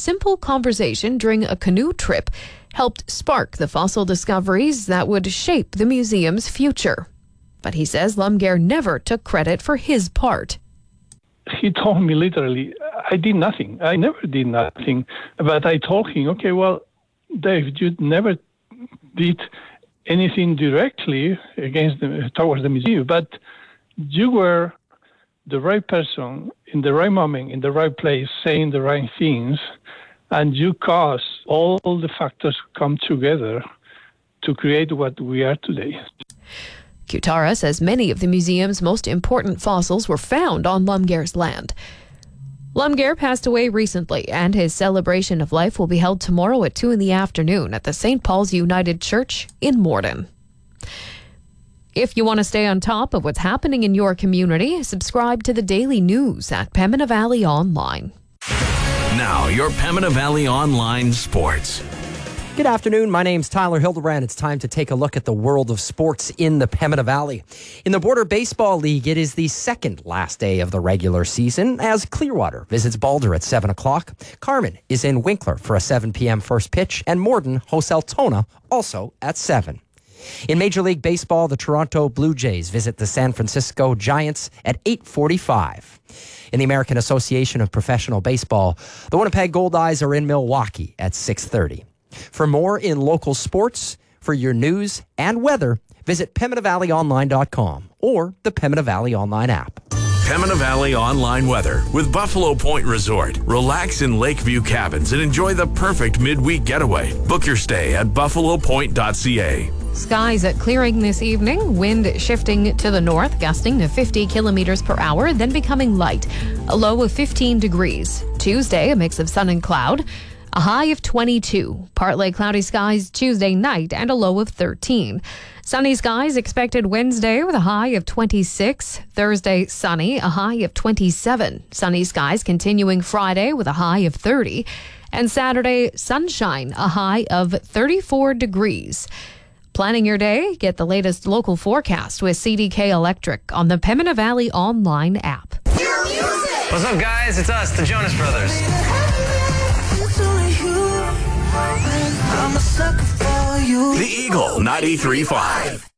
simple conversation during a canoe trip helped spark the fossil discoveries that would shape the museum's future. But he says Lumgeir never took credit for his part. He told me literally, I did nothing. I never did nothing. But I told him, okay, well, Dave, you never did anything directly towards the museum, but you were the right person in the right moment, in the right place, saying the right things, and you caused all the factors come together to create what we are today. Kutara says many of the museum's most important fossils were found on Lumgeir's land. Lumgeir passed away recently, and his celebration of life will be held tomorrow at 2 p.m. at the St. Paul's United Church in Morden. If you want to stay on top of what's happening in your community, subscribe to the daily news at Pembina Valley Online. Now, your Pembina Valley Online Sports. Good afternoon. My name's Tyler Hildebrand. It's time to take a look at the world of sports in the Pembina Valley. In the Border Baseball League, it is the second last day of the regular season as Clearwater visits Balder at 7 o'clock. Carmen is in Winkler for a 7 p.m. first pitch, and Morden hosts Altona also at 7. In Major League Baseball, the Toronto Blue Jays visit the San Francisco Giants at 8:45. In the American Association of Professional Baseball, the Winnipeg Goldeyes are in Milwaukee at 6:30. For more in local sports, for your news and weather, visit PembinaValleyOnline.com or the Pembina Valley Online app. Pembina Valley Online weather with Buffalo Point Resort. Relax in Lakeview Cabins and enjoy the perfect midweek getaway. Book your stay at buffalopoint.ca. Skies clearing this evening, wind shifting to the north, gusting to 50 kilometers per hour, then becoming light. A low of 15 degrees. Tuesday, a mix of sun and cloud. A high of 22. Partly cloudy skies Tuesday night and a low of 13. Sunny skies expected Wednesday with a high of 26. Thursday, sunny, a high of 27. Sunny skies continuing Friday with a high of 30. And Saturday, sunshine, a high of 34 degrees. Planning your day? Get the latest local forecast with CDK Electric on the Pembina Valley Online app. What's up, guys? It's us, the Jonas Brothers. The Eagle 93.5.